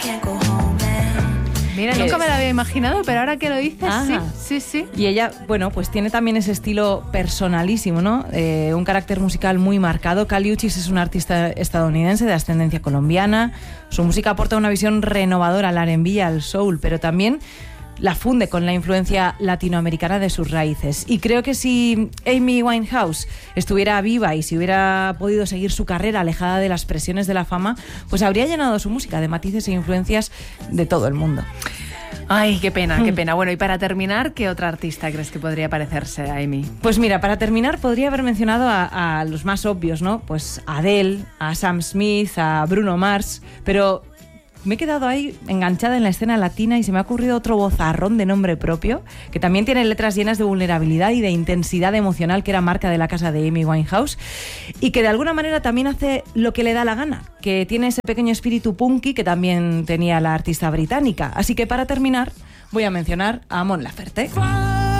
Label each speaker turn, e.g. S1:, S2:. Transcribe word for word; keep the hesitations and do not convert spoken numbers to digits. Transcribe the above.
S1: Mira, nunca me lo había imaginado, pero ahora que lo dices, Ajá. sí, sí, sí.
S2: Y ella, bueno, pues tiene también ese estilo personalísimo, ¿no? Eh, un carácter musical muy marcado. Kali Uchis es una artista estadounidense de ascendencia colombiana. Su música aporta una visión renovadora al R and B y al soul, pero también la funde con la influencia latinoamericana de sus raíces. Y creo que si Amy Winehouse estuviera viva y si hubiera podido seguir su carrera alejada de las presiones de la fama, pues habría llenado su música de matices e influencias de todo el mundo.
S1: Ay, qué pena, qué pena. Bueno, y para terminar, ¿qué otra artista crees que podría parecerse a Amy?
S2: Pues mira, para terminar podría haber mencionado a, a los más obvios, ¿no? Pues a Adele, a Sam Smith, a Bruno Mars, pero me he quedado ahí enganchada en la escena latina y se me ha ocurrido otro vozarrón de nombre propio, que también tiene letras llenas de vulnerabilidad y de intensidad emocional, que era marca de la casa de Amy Winehouse, y que de alguna manera también hace lo que le da la gana, que tiene ese pequeño espíritu punky que también tenía la artista británica. Así que para terminar voy a mencionar a Mon Laferte.